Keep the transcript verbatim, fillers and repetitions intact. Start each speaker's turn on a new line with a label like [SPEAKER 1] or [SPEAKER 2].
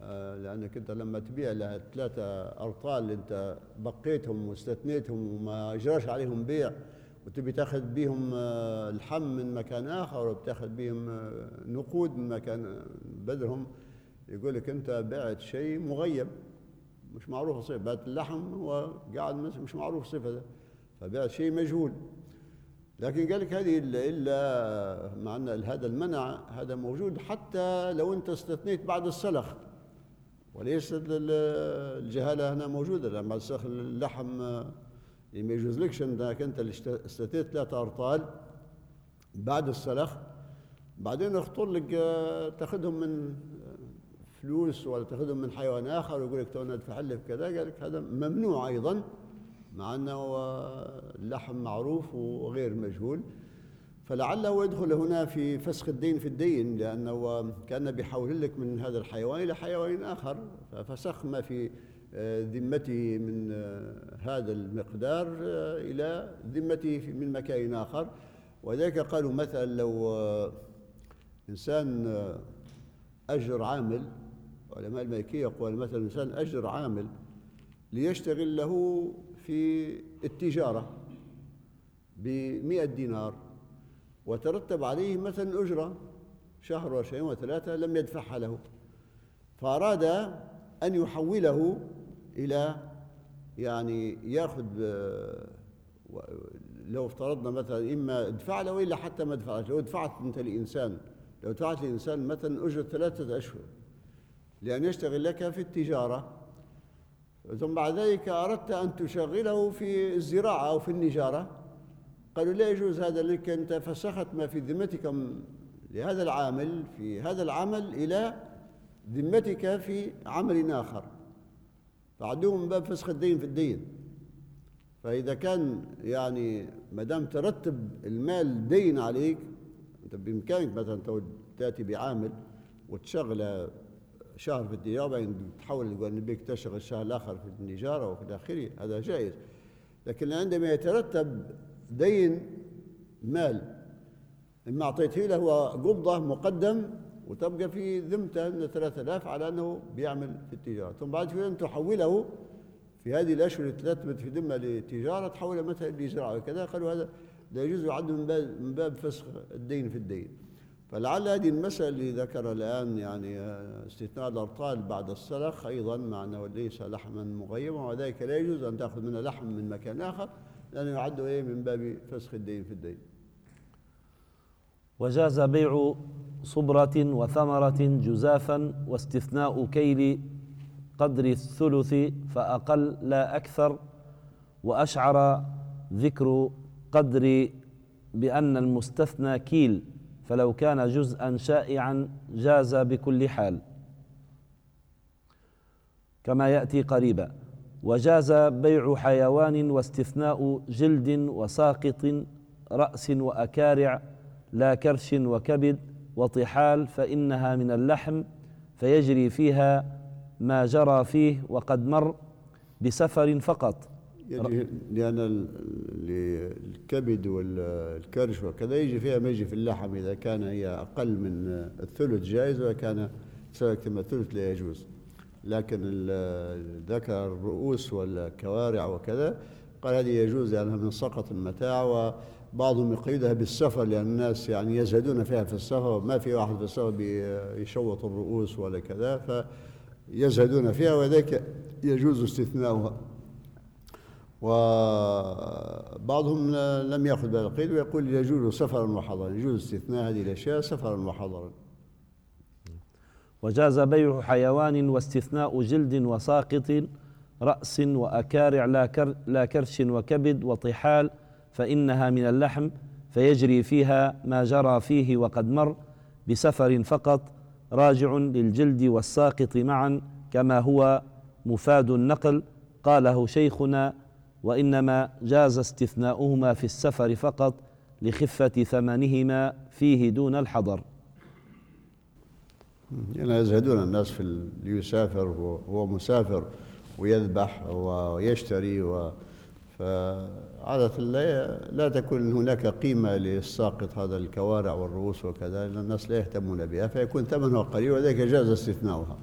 [SPEAKER 1] لأنك أنت لما تبيع لها ثلاثة أرطال أنت بقيتهم واستثنيتهم وما أجراش عليهم بيع، وتبي تاخذ بيهم الحم من مكان آخر وبتاخذ بيهم نقود من مكان بدلهم، يقول لك أنت بعت شيء مغيب مش معروف الصفة، بعت اللحم هو قاعد مش معروف صفته، فبعت شيء مجهول. لكن قال لك هذه إلا, إلا مع أن هذا المنع هذا موجود حتى لو أنت استثنيت بعد السلخ، وليس الجهالة هنا موجودة. لما تسخ اللحم اللي ما يجوزلكش انك انت اللي استثنيت ثلاثة أرطال بعد السلخ، بعدين يخطر لك تاخذهم من فلوس ولا تاخذهم من حيوان آخر ويقول لك تو أنا أدفع لك كذا، قال لك هذا ممنوع أيضا، مع أنه اللحم معروف وغير مجهول. فلعله يدخل هنا في فسخ الدين في الدين، لأنه كان بيحول لك من هذا الحيوان إلى حيوان آخر، ففسخ ما في ذمته من هذا المقدار إلى ذمته من مكان آخر. وذلك قالوا مثلا لو إنسان أجر عامل، علماء المالكية يقول مثلا إنسان أجر عامل ليشتغل له في التجارة بمئة دينار، وترتب عليه مثلا أجرة شهر وشهرين وثلاثة لم يدفعها له، فأراد أن يحوله إلى يعني يأخذ، لو افترضنا مثلا إما ادفع له وإلا حتى ما ادفعش. لو دفعت أنت لإنسان لو دفعت لإنسان مثلا أجرة ثلاثة أشهر لأن يشتغل لك في التجارة، ثم بعد ذلك أردت أن تشغله في الزراعة أو في النجارة، قالوا لا يجوز هذا لك، أنت فسخت ما في ذمتك لهذا العامل في هذا العمل إلى ذمتك في عمل آخر، فعندهم من باب فسخ الدين في الدين. فإذا كان يعني ما دام ترتب المال دين عليك، أنت بإمكانك مثلا تأتي بعامل وتشغل شهر في التجارة بعدين تحول تقول نبيك تشتغل الشهر الآخر في النجارة وفي آخره، هذا جائز. لكن عندما يترتب دين مال إما أعطيته له هو قبضة مقدم وتبقى في ذمته أن ثلاثة آلاف على أنه بيعمل في التجارة، ثم بعد كده أن تحوله في هذه الأشهر اللي ترتبت في ذمة للتجارة تحوله مثلا لزراعة وكذا، قالوا هذا لا يجوز يعد من باب من باب فسخ الدين في الدين. فلعل هذه المسألة اللي ذكر الآن يعني استثناء الأرطال بعد السلخ أيضا مع أنه ليس لحما مغيبا، وذلك لا يجوز أن تأخذ منه لحم من مكان آخر لأنه يعد إيه من باب فسخ الدين في الدين.
[SPEAKER 2] وجاز بيع صبرة وثمرة جزافا واستثناء كيل قدر الثلث فأقل لا أكثر، وأشعر ذكر قدر بأن المستثنى كيل، فلو كان جزءا شائعا جاز بكل حال كما يأتي قريبا. وجاز بيع حيوان واستثناء جلد وساقط رأس وأكارع لا كرش وكبد وطحال، فإنها من اللحم فيجري فيها ما جرى فيه وقد مر بسفر فقط،
[SPEAKER 1] لأن الكبد والكرش وكذا يجي فيها ما يجي في اللحم، إذا كان هي أقل من الثلث جائز وإذا كان سلك من الثلث لا يجوز. لكن ذكر الرؤوس والكوارع وكذا قال هذه يجوز لأنها من سقط المتاع، وبعضهم يقيدها بالسفر لأن الناس يعني يزهدون فيها في السفر، ما في واحد في السفر بيشوط الرؤوس ولا كذا فيزهدون فيها، وذلك يجوز استثناؤها. وبعضهم لم يأخذ بهذا القيد ويقول يجوز سفرا وحضرا، يجوز استثناء هذه الأشياء سفرا وحضرا.
[SPEAKER 2] وجاز بيع حيوان واستثناء جلد وساقط رأس وأكارع لا, كر لا كرش وكبد وطحال، فإنها من اللحم فيجري فيها ما جرى فيه وقد مر بسفر فقط، راجع للجلد والساقط معا كما هو مفاد النقل، قاله شيخنا، وإنما جاز استثناؤهما في السفر فقط لخفة ثمنهما فيه دون الحضر.
[SPEAKER 1] يعني يزهدون الناس في اللي يسافر وهو مسافر ويذبح ويشتري و فعادة لا, لا تكون هناك قيمة للساقط هذا الكوارع والرؤوس وكذا، لأن الناس لا يهتمون بها فيكون ثمنها قليل، وذلك جاز استثناؤها.